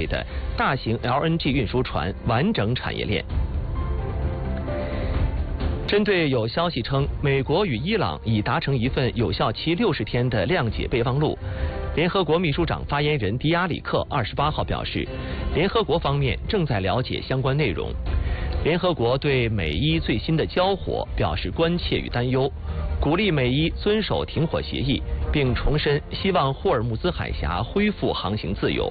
的大型 LNG 运输船完整产业链。针对有消息称美国与伊朗已达成一份有效期60天的谅解备忘录，联合国秘书长发言人迪亚里克28号表示，联合国方面正在了解相关内容。联合国对美伊最新的交火表示关切与担忧，鼓励美伊遵守停火协议，并重申希望霍尔木兹海峡恢复航行自由。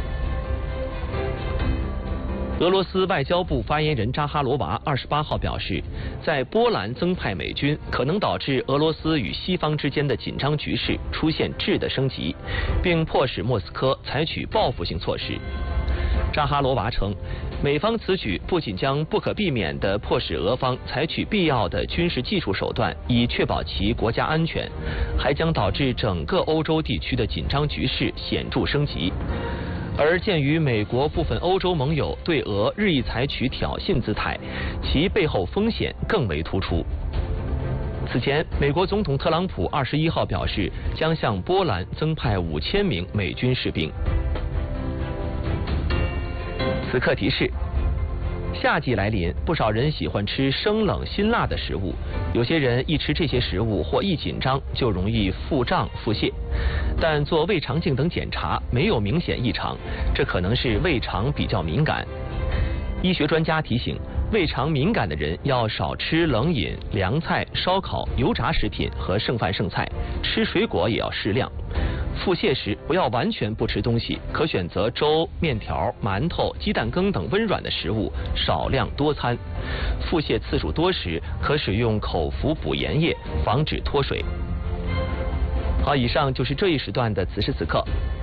俄罗斯外交部发言人扎哈罗娃28号表示，在波兰增派美军可能导致俄罗斯与西方之间的紧张局势出现质的升级，并迫使莫斯科采取报复性措施。扎哈罗娃称，美方此举不仅将不可避免地迫使俄方采取必要的军事技术手段以确保其国家安全，还将导致整个欧洲地区的紧张局势显著升级。而鉴于美国部分欧洲盟友对俄日益采取挑衅姿态，其背后风险更为突出。此前，美国总统特朗普21号表示，将向波兰增派5000名美军士兵。此刻提示：夏季来临，不少人喜欢吃生冷辛辣的食物，有些人一吃这些食物或一紧张就容易腹胀腹泻。但做胃肠镜等检查没有明显异常，这可能是胃肠比较敏感。医学专家提醒，胃肠敏感的人要少吃冷饮、凉菜、烧烤、油炸食品和剩饭剩菜，吃水果也要适量。腹泻时不要完全不吃东西，可选择粥、面条、馒头、鸡蛋羹等温软的食物，少量多餐。腹泻次数多时，可使用口服补盐液，防止脱水。好，以上就是这一时段的此时此刻。